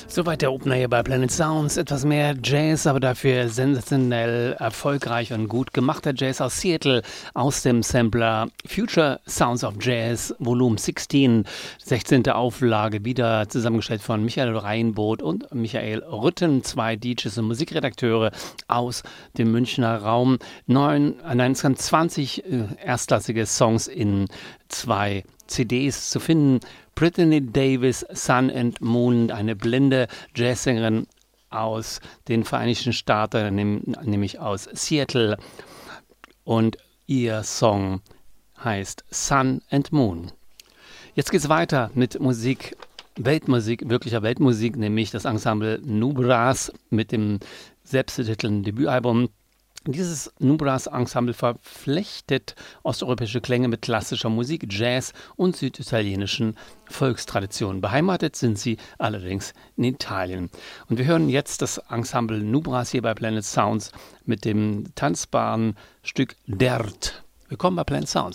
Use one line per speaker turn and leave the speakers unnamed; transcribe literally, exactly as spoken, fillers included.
Soweit der Opener hier bei Planet Sounds. Etwas mehr Jazz, aber dafür sensationell erfolgreich und gut gemachter Jazz aus Seattle, aus dem Sampler Future Sounds of Jazz, Volume sechzehn, sechzehnte Auflage, wieder zusammengestellt von Michael Reinboth und Michael Rütten, zwei D Js und Musikredakteure aus dem Münchner Raum. Neun, nein, es sind zwanzig äh, erstklassige Songs in zwei C Ds zu finden. Brittany Davis, Sun and Moon, eine blinde Jazzsängerin aus den Vereinigten Staaten, nämlich aus Seattle. Und ihr Song heißt Sun and Moon. Jetzt geht's weiter mit Musik, Weltmusik, wirklicher Weltmusik, nämlich das Ensemble Nubras mit dem selbstbetitelten Debütalbum. Dieses Nubras-Ensemble verflechtet osteuropäische Klänge mit klassischer Musik, Jazz und süditalienischen Volkstraditionen. Beheimatet sind sie allerdings in Italien. Und wir hören jetzt das Ensemble Nubras hier bei Planet Sounds mit dem tanzbaren Stück Dert. Willkommen bei Planet Sounds.